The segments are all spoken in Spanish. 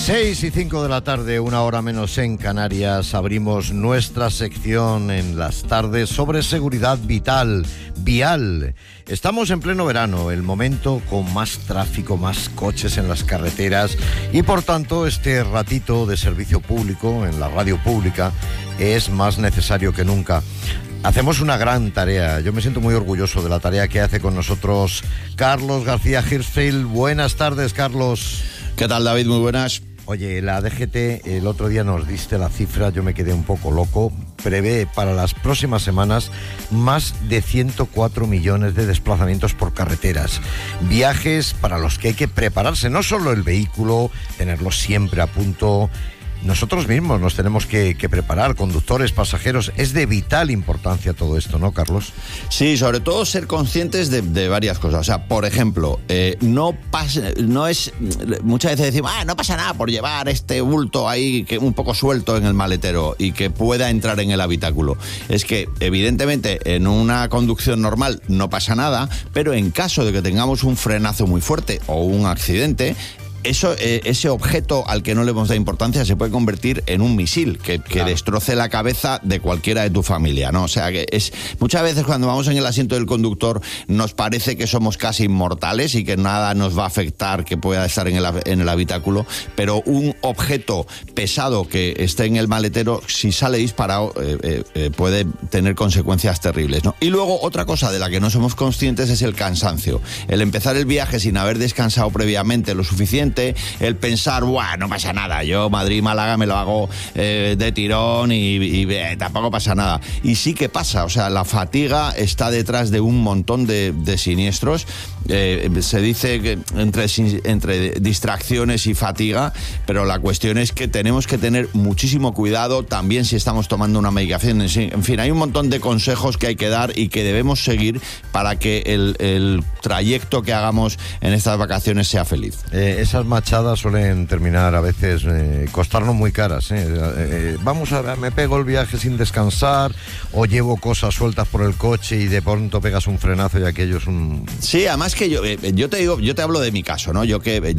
6:05 de la tarde, una hora menos en Canarias, abrimos nuestra sección en las tardes sobre seguridad vial. Estamos en pleno verano, el momento con más tráfico, más coches en las carreteras y por tanto este ratito de servicio público en la radio pública es más necesario que nunca. Hacemos una gran tarea, yo me siento muy orgulloso de la tarea que hace con nosotros Carlos García Hirschfeld. Buenas tardes, Carlos. ¿Qué tal, David? Muy buenas. Oye, la DGT, el otro día nos diste la cifra, yo me quedé un poco loco, prevé para las próximas semanas más de 104 millones de desplazamientos por carreteras. Viajes para los que hay que prepararse, no solo el vehículo, tenerlo siempre a punto. Nosotros mismos nos tenemos que preparar, conductores, pasajeros. Es de vital importancia todo esto, ¿no, Carlos? Sí, sobre todo ser conscientes de varias cosas. O sea, por ejemplo, muchas veces decimos, no pasa nada por llevar este bulto ahí que un poco suelto en el maletero y que pueda entrar en el habitáculo. Es que, evidentemente, en una conducción normal no pasa nada, pero en caso de que tengamos un frenazo muy fuerte o un accidente, ese objeto al que no le hemos dado importancia se puede convertir en un misil que destroce la cabeza de cualquiera de tu familia, ¿no? O sea, que muchas veces cuando vamos en el asiento del conductor nos parece que somos casi inmortales y que nada nos va a afectar que pueda estar en el habitáculo, pero un objeto pesado que esté en el maletero, si sale disparado, puede tener consecuencias terribles, ¿no? Y luego otra cosa de la que no somos conscientes es el cansancio. El empezar el viaje sin haber descansado previamente lo suficiente, el pensar, no pasa nada, yo Madrid-Málaga me lo hago de tirón y tampoco pasa nada. Y sí que pasa, o sea, la fatiga está detrás de un montón de siniestros. Se dice que entre distracciones y fatiga, pero la cuestión es que tenemos que tener muchísimo cuidado también si estamos tomando una medicación. En fin, hay un montón de consejos que hay que dar y que debemos seguir para que el trayecto que hagamos en estas vacaciones sea feliz. Esas machadas suelen terminar a veces costarnos muy caras. Vamos a ver, me pego el viaje sin descansar o llevo cosas sueltas por el coche y de pronto pegas un frenazo y aquello es un... Sí, además que yo te hablo de mi caso, ¿no? Yo que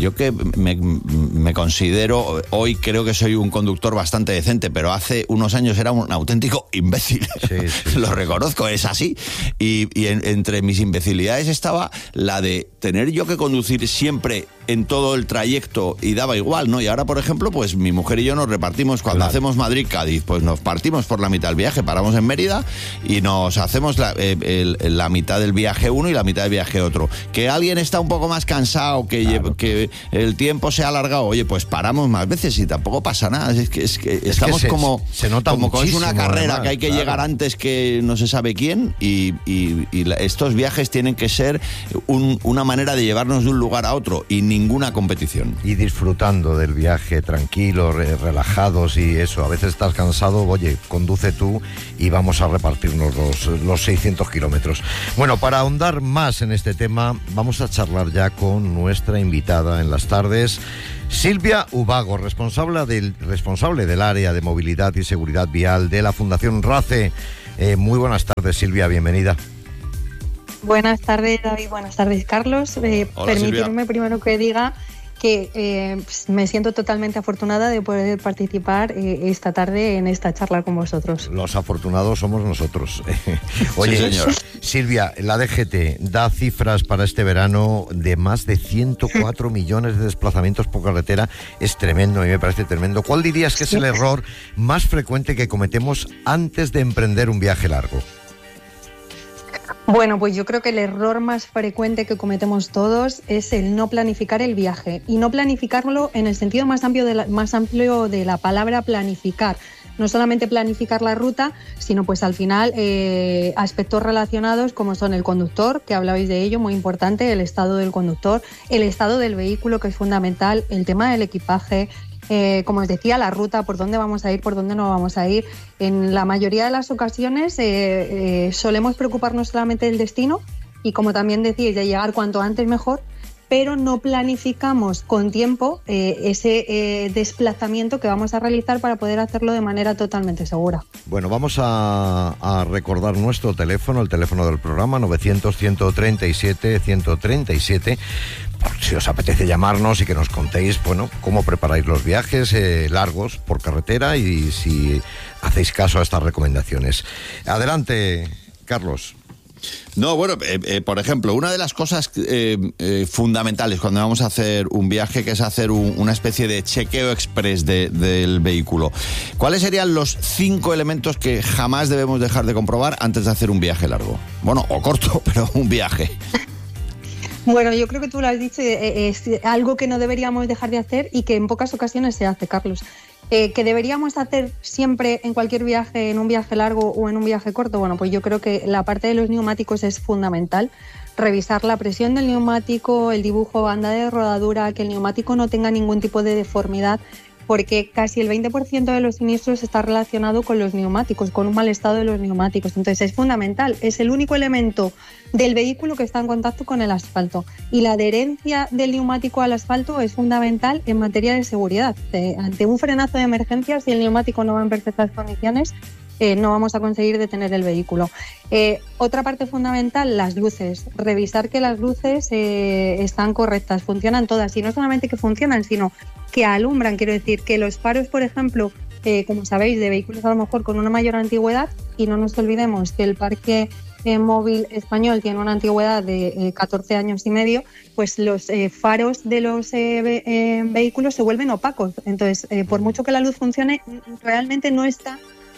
me considero, hoy creo que soy un conductor bastante decente, pero hace unos años era un auténtico imbécil. Sí. Lo reconozco, es así. Y entre mis imbecilidades estaba la de tener yo que conducir siempre en todo el trayecto y daba igual, ¿no? Y ahora, por ejemplo, pues mi mujer y yo nos repartimos, cuando hacemos Madrid-Cádiz, pues nos partimos por la mitad del viaje, paramos en Mérida y nos hacemos la mitad del viaje uno y la mitad del viaje otro. Que alguien está un poco más cansado, que el tiempo se ha alargado, oye, pues paramos más veces y tampoco pasa nada. Es que estamos se nota como es una carrera además, que hay que llegar antes que no se sabe quién y estos viajes tienen que ser una manera de llevarnos de un lugar a otro y ninguna competición. Y disfrutando del viaje, tranquilos, relajados y eso. A veces estás cansado, oye, conduce tú y vamos a repartirnos los 600 kilómetros. Bueno, para ahondar más en este tema, vamos a charlar ya con nuestra invitada en las tardes, Silvia Ubago, responsable del área de movilidad y seguridad vial de la Fundación RACE. Muy buenas tardes, Silvia, bienvenida. Buenas tardes, David. Buenas tardes, Carlos. Permitirme primero que diga que me siento totalmente afortunada de poder participar esta tarde en esta charla con vosotros. Los afortunados somos nosotros. Oye, sí, señora. Silvia, la DGT da cifras para este verano de más de 104 millones de desplazamientos por carretera. Es tremendo, a mí me parece tremendo. ¿Cuál dirías que es el error más frecuente que cometemos antes de emprender un viaje largo? Bueno, pues yo creo que el error más frecuente que cometemos todos es el no planificar el viaje y no planificarlo en el sentido más amplio de la palabra planificar. No solamente planificar la ruta, sino pues al final aspectos relacionados como son el conductor, que hablabais de ello, muy importante, el estado del conductor, el estado del vehículo, que es fundamental, el tema del equipaje, como os decía, la ruta, por dónde vamos a ir, por dónde no vamos a ir. En la mayoría de las ocasiones solemos preocuparnos solamente del destino y, como también decíais, de llegar cuanto antes mejor, pero no planificamos con tiempo ese desplazamiento que vamos a realizar para poder hacerlo de manera totalmente segura. Bueno, vamos a recordar nuestro teléfono, el teléfono del programa, 900-137-137, si os apetece llamarnos y que nos contéis, bueno, cómo preparáis los viajes largos por carretera y si hacéis caso a estas recomendaciones. Adelante, Carlos. No, bueno, por ejemplo, una de las cosas fundamentales cuando vamos a hacer un viaje, que es hacer una especie de chequeo express del vehículo. ¿Cuáles serían los 5 elementos que jamás debemos dejar de comprobar antes de hacer un viaje largo? Bueno, o corto, pero un viaje. Bueno, yo creo que tú lo has dicho, es algo que no deberíamos dejar de hacer y que en pocas ocasiones se hace, Carlos. Que deberíamos hacer siempre en cualquier viaje, en un viaje largo o en un viaje corto. Bueno, pues yo creo que la parte de los neumáticos es fundamental. Revisar la presión del neumático, el dibujo, banda de rodadura, que el neumático no tenga ningún tipo de deformidad, porque casi el 20% de los siniestros está relacionado con los neumáticos, con un mal estado de los neumáticos. Entonces es fundamental, es el único elemento del vehículo que está en contacto con el asfalto. Y la adherencia del neumático al asfalto es fundamental en materia de seguridad. Ante un frenazo de emergencia, si el neumático no va en perfectas condiciones, no vamos a conseguir detener el vehículo. Otra parte fundamental, las luces. Revisar que las luces están correctas, funcionan todas. Y no solamente que funcionan, sino que alumbran. Quiero decir que los faros, por ejemplo, como sabéis, de vehículos a lo mejor con una mayor antigüedad, y no nos olvidemos que el parque móvil español tiene una antigüedad de 14 años y medio, pues los faros de los vehículos se vuelven opacos. Entonces, por mucho que la luz funcione, realmente no está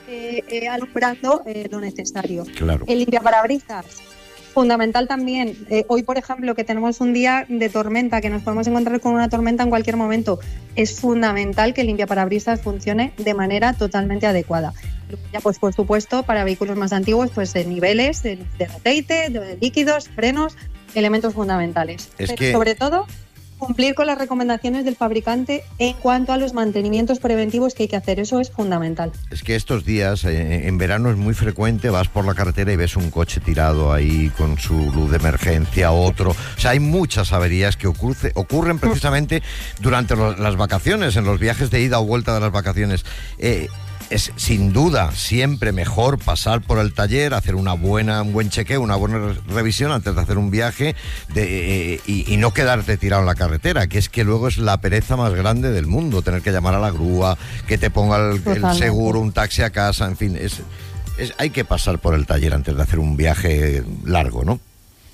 alumbrando lo necesario. Claro. El limpiaparabrisas, fundamental también. Hoy, por ejemplo, que tenemos un día de tormenta, que nos podemos encontrar con una tormenta en cualquier momento, es fundamental que el limpiaparabrisas funcione de manera totalmente adecuada. Ya, pues por supuesto, para vehículos más antiguos, pues niveles de aceite, de líquidos, frenos, elementos fundamentales. Pero sobre todo, cumplir con las recomendaciones del fabricante en cuanto a los mantenimientos preventivos que hay que hacer. Eso es fundamental. Es que estos días, en verano es muy frecuente, vas por la carretera y ves un coche tirado ahí con su luz de emergencia, otro. O sea, hay muchas averías que ocurren precisamente durante las vacaciones, en los viajes de ida o vuelta de las vacaciones. Es sin duda siempre mejor pasar por el taller, hacer un buen chequeo, una buena revisión antes de hacer un viaje y no quedarte tirado en la carretera, que es que luego es la pereza más grande del mundo, tener que llamar a la grúa, que te ponga el seguro, un taxi a casa, en fin, hay que pasar por el taller antes de hacer un viaje largo, ¿no?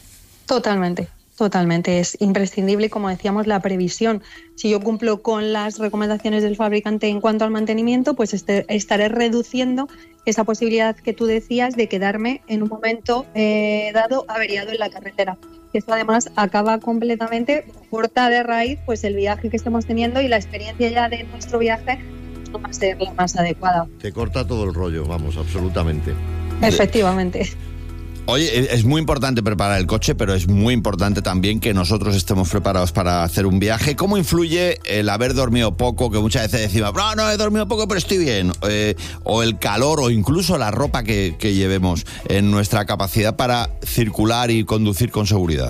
Totalmente, es imprescindible, como decíamos, la previsión. Si yo cumplo con las recomendaciones del fabricante en cuanto al mantenimiento, pues estaré reduciendo esa posibilidad que tú decías de quedarme en un momento dado averiado en la carretera. Esto además acaba completamente, corta de raíz, pues el viaje que estemos teniendo y la experiencia ya de nuestro viaje no va a ser la más adecuada. Te corta todo el rollo, vamos, absolutamente. Efectivamente. Oye, es muy importante preparar el coche, pero es muy importante también que nosotros estemos preparados para hacer un viaje. ¿Cómo influye el haber dormido poco, que muchas veces decimos, no he dormido poco, pero estoy bien? O el calor, o incluso la ropa que llevemos en nuestra capacidad para circular y conducir con seguridad.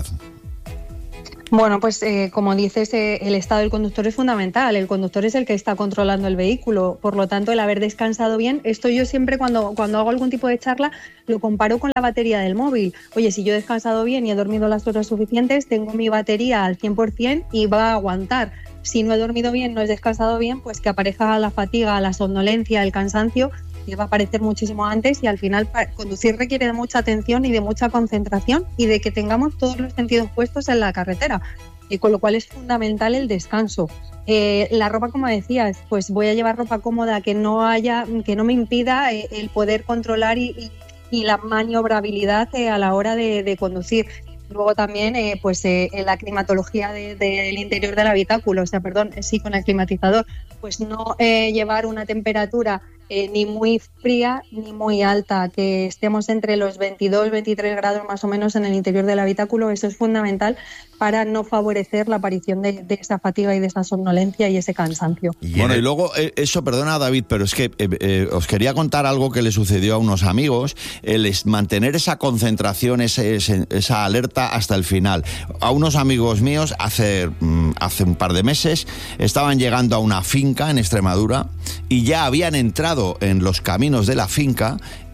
Bueno, pues como dices, el estado del conductor es fundamental. El conductor es el que está controlando el vehículo. Por lo tanto, el haber descansado bien, esto yo siempre cuando hago algún tipo de charla lo comparo con la batería del móvil. Oye, si yo he descansado bien y he dormido las horas suficientes, tengo mi batería al 100% y va a aguantar. Si no he dormido bien, no he descansado bien, pues que aparezca la fatiga, la somnolencia, el cansancio, que va a aparecer muchísimo antes, y al final conducir requiere de mucha atención y de mucha concentración y de que tengamos todos los sentidos puestos en la carretera, y con lo cual es fundamental el descanso. La ropa, como decías, pues voy a llevar ropa cómoda, que no me impida el poder controlar y la maniobrabilidad a la hora de conducir. Luego también la climatología del interior del habitáculo, sí, con el climatizador, pues no llevar una temperatura ni muy fría ni muy alta, que estemos entre los 22-23 grados más o menos en el interior del habitáculo. Eso es fundamental para no favorecer la aparición de esa fatiga y de esa somnolencia y ese cansancio. Bueno, y luego eso, perdona David, pero es que os quería contar algo que le sucedió a unos amigos, el mantener esa concentración, esa alerta hasta el final. A unos amigos míos hace un par de meses estaban llegando a una finca en Extremadura y ya habían entrado en los caminos de la finca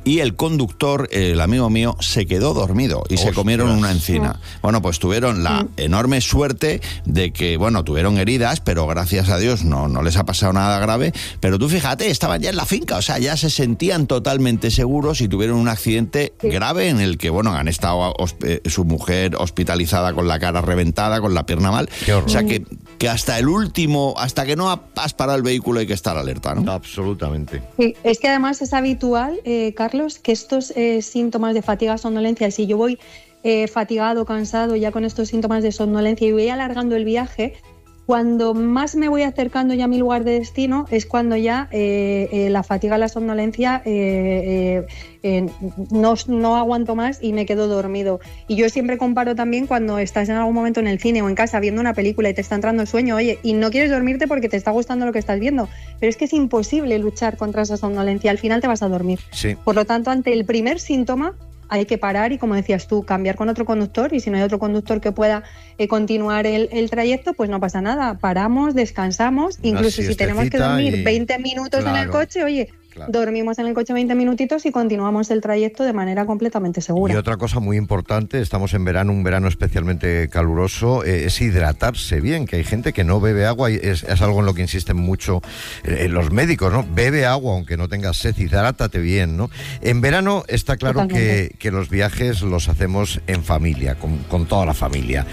y el conductor, el amigo mío, se quedó dormido y se comieron una encina. Bueno, pues tuvieron la enorme suerte de que, bueno, tuvieron heridas, pero gracias a Dios no les ha pasado nada grave. Pero tú fíjate, estaban ya en la finca, o sea, ya se sentían totalmente seguros y tuvieron un accidente grave en el que, bueno, han estado su mujer hospitalizada con la cara reventada, con la pierna mal. O sea, que hasta el último, hasta que no has parado el vehículo hay que estar alerta, ¿no? Absolutamente. Sí, es que además es habitual, Carlos, que estos síntomas de fatiga, somnolencia, si yo voy fatigado, cansado, ya con estos síntomas de somnolencia y voy alargando el viaje, cuando más me voy acercando ya a mi lugar de destino es cuando ya la fatiga, la somnolencia, no aguanto más y me quedo dormido. Y yo siempre comparo también cuando estás en algún momento en el cine o en casa viendo una película y te está entrando el sueño, oye, y no quieres dormirte porque te está gustando lo que estás viendo, pero es que es imposible luchar contra esa somnolencia, al final te vas a dormir. Sí. Por lo tanto, ante el primer síntoma hay que parar y, como decías tú, cambiar con otro conductor, y si no hay otro conductor que pueda continuar el trayecto, pues no pasa nada, paramos, descansamos, incluso si tenemos que dormir 20 minutos en el coche, oye, dormimos en el coche 20 minutitos y continuamos el trayecto de manera completamente segura. Y otra cosa muy importante, estamos en verano, un verano especialmente caluroso, es hidratarse bien, que hay gente que no bebe agua y es algo en lo que insisten mucho los médicos, ¿no? Bebe agua aunque no tengas sed, hidrátate bien, ¿no? En verano está claro que los viajes los hacemos en familia, con toda la familia.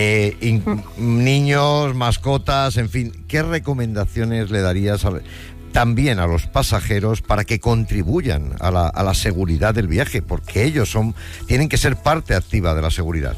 Niños, mascotas, en fin, ¿qué recomendaciones le darías también a los pasajeros para que contribuyan a la seguridad del viaje? Porque ellos tienen que ser parte activa de la seguridad.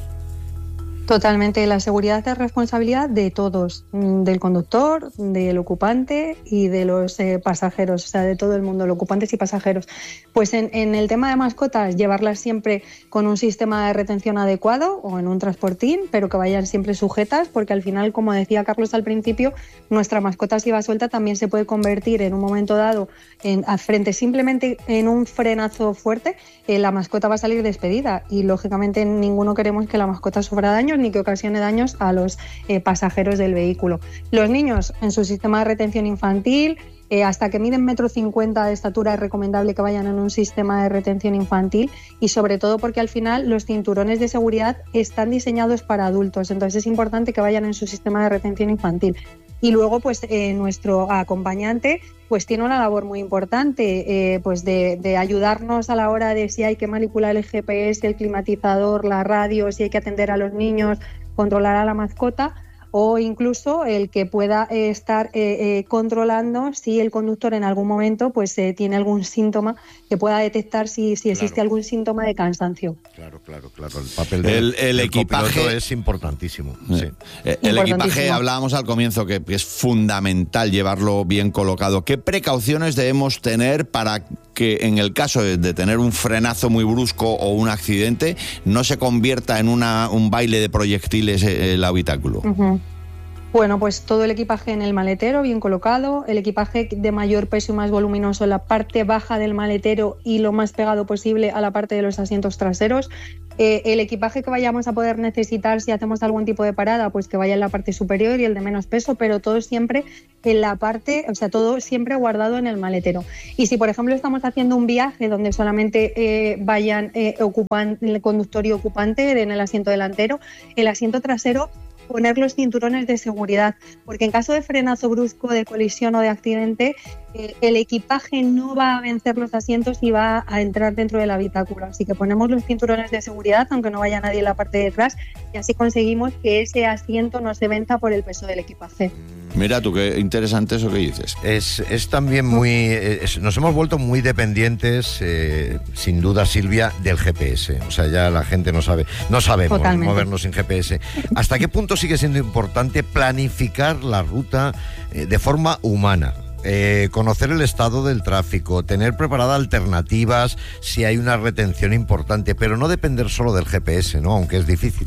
Totalmente, la seguridad es responsabilidad de todos, del conductor, del ocupante y de los pasajeros, o sea, de todo el mundo, los ocupantes y pasajeros. Pues en el tema de mascotas, llevarlas siempre con un sistema de retención adecuado o en un transportín, pero que vayan siempre sujetas, porque al final, como decía Carlos al principio, nuestra mascota, si va suelta, también se puede convertir en un momento dado frente simplemente en un frenazo fuerte, la mascota va a salir despedida y lógicamente ninguno queremos que la mascota sufra daños ni que ocasione daños a los pasajeros del vehículo. Los niños en su sistema de retención infantil, hasta que miden 1,50 m de estatura es recomendable que vayan en un sistema de retención infantil, y sobre todo porque al final los cinturones de seguridad están diseñados para adultos, entonces es importante que vayan en su sistema de retención infantil. Y luego, pues nuestro acompañante pues tiene una labor muy importante, pues de ayudarnos a la hora de si hay que manipular el GPS, el climatizador, la radio, si hay que atender a los niños, controlar a la mascota, o incluso el que pueda estar controlando si el conductor en algún momento pues tiene algún síntoma, que pueda detectar si existe algún síntoma de cansancio. Claro. El papel del equipaje es importantísimo. Sí. El equipaje, hablábamos al comienzo, que es fundamental llevarlo bien colocado. ¿Qué precauciones debemos tener para que en el caso de tener un frenazo muy brusco o un accidente no se convierta en un baile de proyectiles el habitáculo? Uh-huh. Bueno, pues todo el equipaje en el maletero, bien colocado, el equipaje de mayor peso y más voluminoso en la parte baja del maletero y lo más pegado posible a la parte de los asientos traseros. El equipaje que vayamos a poder necesitar si hacemos algún tipo de parada, pues que vaya en la parte superior, y el de menos peso, pero todo siempre en la parte, o sea, todo siempre guardado en el maletero. Y si, por ejemplo, estamos haciendo un viaje donde solamente vayan el conductor y ocupante en el asiento delantero, el asiento trasero, poner los cinturones de seguridad, porque en caso de frenazo brusco, de colisión o de accidente, el equipaje no va a vencer los asientos y va a entrar dentro del habitáculo. Así que ponemos los cinturones de seguridad, aunque no vaya nadie en la parte de atrás, y así conseguimos que ese asiento no se venza por el peso del equipaje. Mira tú, qué interesante eso que dices. Es también nos hemos vuelto muy dependientes, sin duda, Silvia, del GPS. O sea, ya la gente no sabemos movernos sin GPS. ¿Hasta qué punto sigue siendo importante planificar la ruta de forma humana? Conocer el estado del tráfico, tener preparadas alternativas si hay una retención importante, pero no depender solo del GPS, ¿no? Aunque es difícil.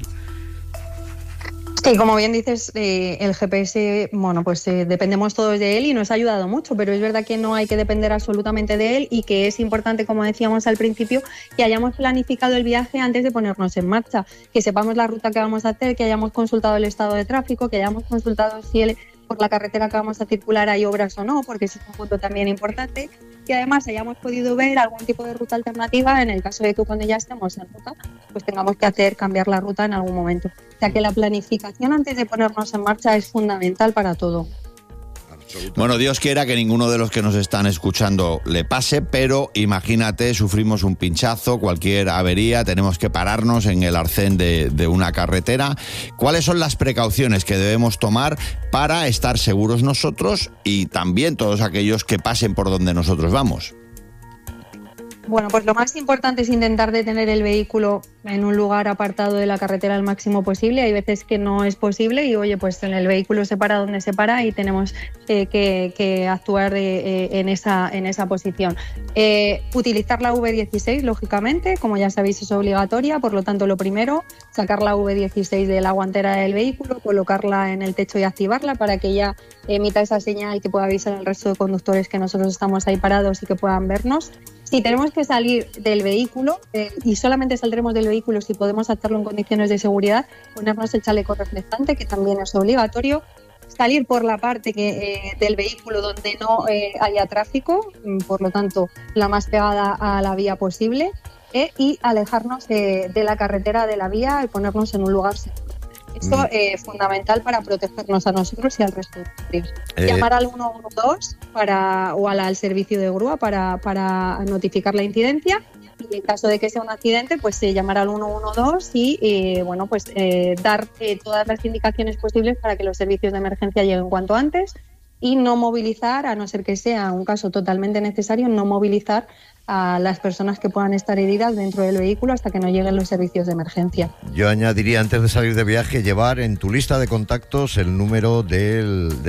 Sí, como bien dices, el GPS, bueno, pues dependemos todos de él y nos ha ayudado mucho, pero es verdad que no hay que depender absolutamente de él y que es importante, como decíamos al principio, que hayamos planificado el viaje antes de ponernos en marcha, que sepamos la ruta que vamos a hacer, que hayamos consultado el estado de tráfico, que hayamos consultado si por la carretera que vamos a circular hay obras o no, porque ese es un punto también importante, y además hayamos podido ver algún tipo de ruta alternativa en el caso de que cuando ya estemos en ruta, pues tengamos que cambiar la ruta en algún momento. O sea que la planificación antes de ponernos en marcha es fundamental para todo. Bueno, Dios quiera que ninguno de los que nos están escuchando le pase, pero imagínate, sufrimos un pinchazo, cualquier avería, tenemos que pararnos en el arcén de una carretera. ¿Cuáles son las precauciones que debemos tomar para estar seguros nosotros y también todos aquellos que pasen por donde nosotros vamos? Bueno, pues lo más importante es intentar detener el vehículo en un lugar apartado de la carretera al máximo posible. Hay veces que no es posible y, oye, pues en el vehículo se para donde se para y tenemos que actuar en esa posición. Utilizar la V16, lógicamente, como ya sabéis, es obligatoria. Por lo tanto, lo primero, sacar la V16 de la guantera del vehículo, colocarla en el techo y activarla para que ya emita esa señal que pueda avisar al resto de conductores que nosotros estamos ahí parados y que puedan vernos. Si tenemos que salir del vehículo, y solamente saldremos del vehículo si podemos hacerlo en condiciones de seguridad, ponernos el chaleco reflectante, que también es obligatorio, salir por la parte del vehículo donde no haya tráfico, por lo tanto la más pegada a la vía posible, y alejarnos de la carretera, de la vía, y ponernos en un lugar seguro. Esto es fundamental para protegernos a nosotros y al resto de usuarios. Llamar al 112 o al servicio de grúa para notificar la incidencia. Y en caso de que sea un accidente, pues llamar al 112 y dar todas las indicaciones posibles para que los servicios de emergencia lleguen cuanto antes y no movilizar, a no ser que sea un caso totalmente necesario, no movilizar a las personas que puedan estar heridas dentro del vehículo hasta que no lleguen los servicios de emergencia. Yo añadiría, antes de salir de viaje, llevar en tu lista de contactos el número de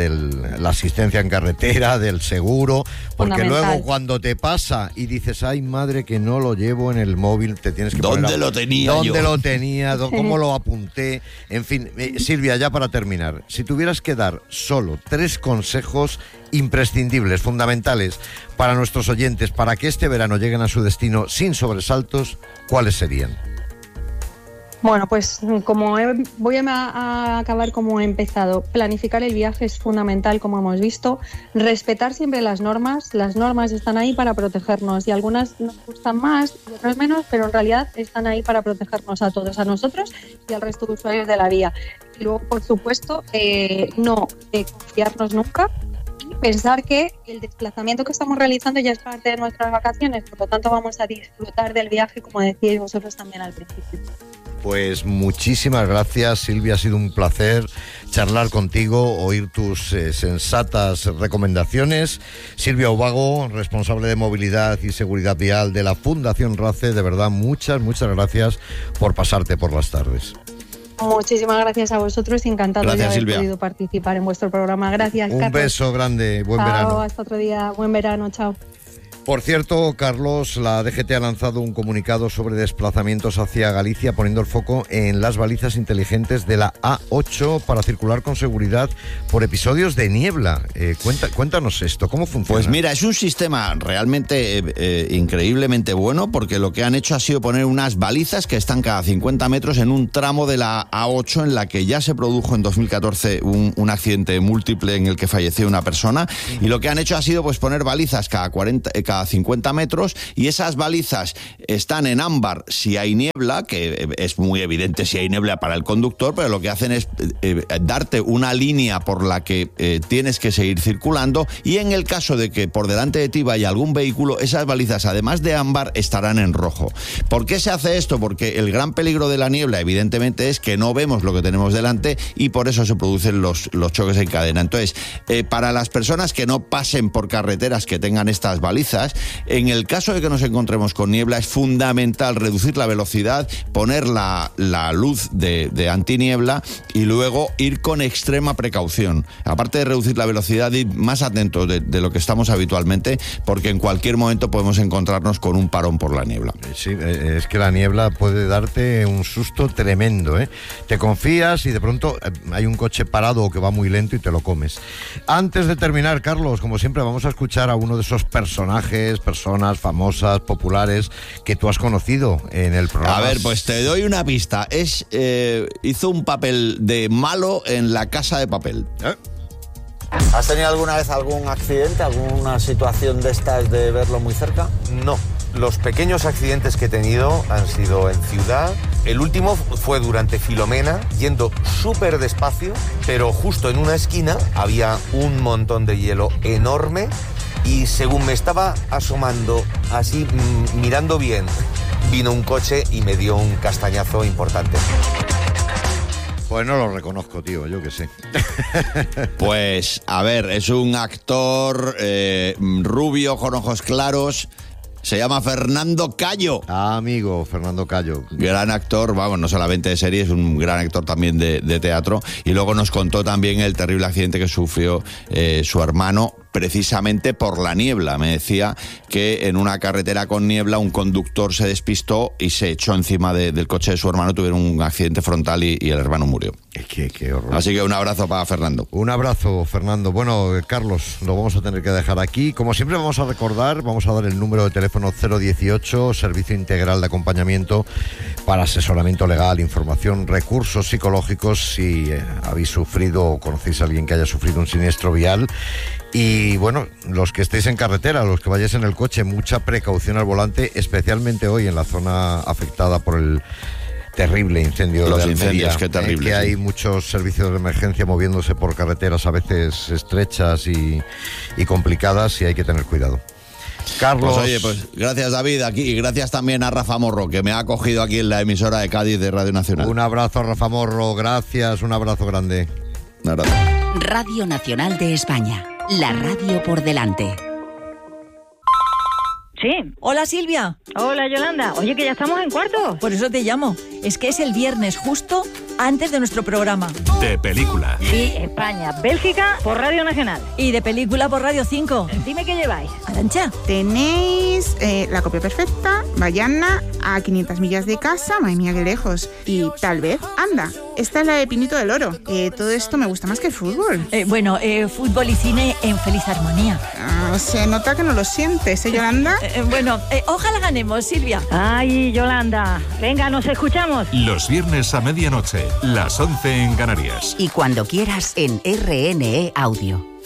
la asistencia en carretera, del seguro, porque luego cuando te pasa y dices, ay madre, que no lo llevo en el móvil, te tienes que poner... ¿Dónde lo tenía yo? ¿Dónde lo tenía? ¿Cómo lo apunté? En fin, Silvia, ya para terminar, si tuvieras que dar solo 3 consejos imprescindibles, fundamentales para nuestros oyentes, para que este verano lleguen a su destino sin sobresaltos, ¿cuáles serían? Bueno, pues voy a acabar como he empezado. Planificar el viaje es fundamental, como hemos visto. Respetar siempre las normas. Las normas están ahí para protegernos y algunas nos gustan más y otras menos, pero en realidad están ahí para protegernos a todos, a nosotros y al resto de usuarios de la vía. Y luego, por supuesto, no confiarnos nunca. Pensar que el desplazamiento que estamos realizando ya es parte de nuestras vacaciones, por lo tanto vamos a disfrutar del viaje, como decíais vosotros también al principio. Pues muchísimas gracias, Silvia, ha sido un placer charlar contigo, oír tus sensatas recomendaciones. Silvia Ubago, responsable de movilidad y seguridad vial de la Fundación RACE, de verdad muchas gracias por pasarte por las tardes. Muchísimas gracias a vosotros, encantado de haber Silvia. podido participar en vuestro programa. Gracias, Un Carlos. beso grande, buen Chao, verano. hasta otro día, buen verano, chao. Por cierto, Carlos, la DGT ha lanzado un comunicado sobre desplazamientos hacia Galicia, poniendo el foco en las balizas inteligentes de la A8 para circular con seguridad por episodios de niebla. Cuéntanos esto, ¿cómo funciona? Pues mira, es un sistema realmente increíblemente bueno, porque lo que han hecho ha sido poner unas balizas que están cada 50 metros en un tramo de la A8 en la que ya se produjo en 2014 un accidente múltiple en el que falleció una persona, y lo que han hecho ha sido pues poner balizas cada 50 metros, y esas balizas están en ámbar si hay niebla, que es muy evidente si hay niebla para el conductor, pero lo que hacen es darte una línea por la que tienes que seguir circulando, y en el caso de que por delante de ti vaya algún vehículo, esas balizas además de ámbar estarán en rojo. ¿Por qué se hace esto? Porque el gran peligro de la niebla evidentemente es que no vemos lo que tenemos delante y por eso se producen los choques en cadena. Entonces, para las personas que no pasen por carreteras que tengan estas balizas, en el caso de que nos encontremos con niebla, es fundamental reducir la velocidad, poner la luz de antiniebla y luego ir con extrema precaución. Aparte de reducir la velocidad, ir más atentos de lo que estamos habitualmente, porque en cualquier momento podemos encontrarnos con un parón por la niebla. Sí, es que la niebla puede darte un susto tremendo, ¿eh? Te confías y de pronto hay un coche parado o que va muy lento y te lo comes. Antes de terminar, Carlos, como siempre, vamos a escuchar a uno de esos personas famosas, populares, que tú has conocido en el programa. A ver, pues te doy una pista. Hizo un papel de malo en La Casa de Papel. ¿Has tenido alguna vez algún accidente, alguna situación de estas de verlo muy cerca? No. Los pequeños accidentes que he tenido han sido en ciudad. El último fue durante Filomena, yendo súper despacio, pero justo en una esquina había un montón de hielo enorme y según me estaba asomando, así mirando bien, vino un coche y me dio un castañazo importante. Pues no lo reconozco, tío, yo qué sé. Pues, a ver, es un actor rubio, con ojos claros. Se llama Fernando Callo. Amigo, Fernando Callo. Gran actor, vamos, no solamente de serie, es un gran actor también de teatro. Y luego nos contó también el terrible accidente que sufrió su hermano, precisamente por la niebla. Me decía que en una carretera con niebla un conductor se despistó y se echó encima del coche de su hermano, tuvieron un accidente frontal y el hermano murió. Qué horror. Así que un abrazo para Fernando. Un abrazo, Fernando. Bueno, Carlos, lo vamos a tener que dejar aquí. Como siempre vamos a recordar, vamos a dar el número de teléfono 018, Servicio Integral de Acompañamiento para asesoramiento legal, información, recursos psicológicos si habéis sufrido o conocéis a alguien que haya sufrido un siniestro vial. Y bueno, los que estéis en carretera, los que vayáis en el coche, mucha precaución al volante, especialmente hoy en la zona afectada por el terrible incendio de Almería. Los incendios, qué terrible. Que hay muchos servicios de emergencia moviéndose por carreteras a veces estrechas y complicadas y hay que tener cuidado. Carlos. Pues oye, pues gracias David aquí y gracias también a Rafa Morro, que me ha acogido aquí en la emisora de Cádiz de Radio Nacional. Un abrazo a Rafa Morro, gracias, un abrazo grande. Un abrazo. Radio Nacional de España, la radio por delante. Sí. Hola, Silvia. Hola, Yolanda. Oye, que ya estamos en cuarto. Por eso te llamo. Es que es el viernes justo antes de nuestro programa. De película. Sí, España, Bélgica, por Radio Nacional. Y de película por Radio 5. Dime qué lleváis. Arantxa. Tenéis La copia perfecta, Bayana, A 500 millas de casa, madre mía, qué lejos. Y tal vez, anda, esta es la de Pinito del Oro. Todo esto me gusta más que el fútbol. Fútbol y cine en feliz armonía. Se nota que no lo sientes, ¿eh, Yolanda? Ojalá ganemos, Silvia. Ay, Yolanda. Venga, nos escuchamos. Los viernes a medianoche, las 11 en Canarias. Y cuando quieras en RNE Audio.